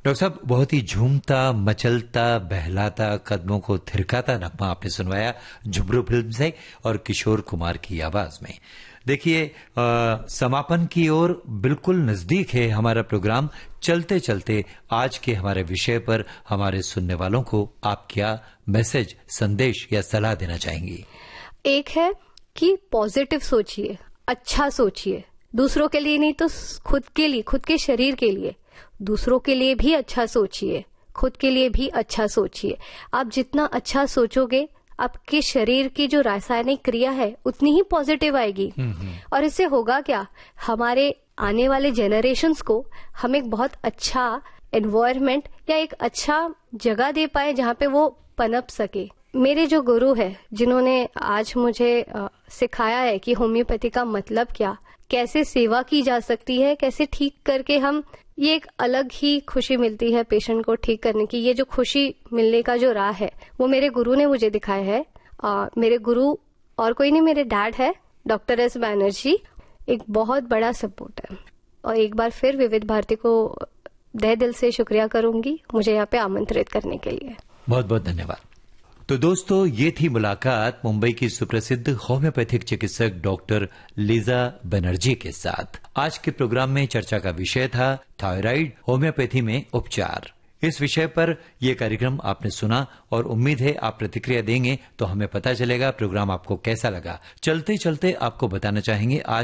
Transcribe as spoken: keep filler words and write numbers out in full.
Doctor साहब, बहुत ही झूमता, मचलता, बहलाता, कदमों को थिरकाता नगमा आपने सुनवाया झुमरू फिल्म से और किशोर कुमार की आवाज में। देखिए, समापन की ओर बिल्कुल नजदीक है हमारा प्रोग्राम। चलते चलते आज के हमारे विषय पर हमारे सुनने वालों को आप क्या मैसेज, संदेश या सलाह देना चाहेंगी? एक है कि पॉजिटिव सोचिए, अच्छा सोचिए, दूसरों के लिए नहीं तो खुद के लिए, खुद के शरीर के लिए। दूसरों के लिए भी अच्छा सोचिए, खुद के लिए भी अच्छा सोचिए। आप जितना अच्छा सोचोगे, आपके शरीर की जो रासायनिक क्रिया है उतनी ही पॉजिटिव आएगी। और इससे होगा क्या, हमारे आने वाले जेनरेशन्स को हम एक बहुत अच्छा एनवायरनमेंट या एक अच्छा जगह दे पाए जहाँ पे वो पनप सके। मेरे जो गुरु है, जिन्होंने आज मुझे आ, सिखाया है कि होम्योपैथी का मतलब क्या, कैसे सेवा की जा सकती है, कैसे ठीक करके हम, ये एक अलग ही खुशी मिलती है पेशेंट को ठीक करने की। ये जो खुशी मिलने का जो राह है वो मेरे गुरु ने मुझे दिखाया है। आ, मेरे गुरु और कोई नहीं, मेरे डैड है, डॉक्टर एस बैनर्जी, एक बहुत बड़ा सपोर्ट है। और एक बार फिर विविध भारती को तहे दिल से शुक्रिया करूंगी मुझे यहाँ पे आमंत्रित करने के लिए। बहुत बहुत धन्यवाद। तो दोस्तों, ये थी मुलाकात मुंबई की सुप्रसिद्ध होम्योपैथिक चिकित्सक डॉक्टर लीजा बनर्जी के साथ। आज के प्रोग्राम में चर्चा का विषय था थायराइड, होम्योपैथी में उपचार। इस विषय पर यह कार्यक्रम आपने सुना और उम्मीद है आप प्रतिक्रिया देंगे तो हमें पता चलेगा प्रोग्राम आपको कैसा लगा। चलते चलते आपको बताना चाहेंगे आज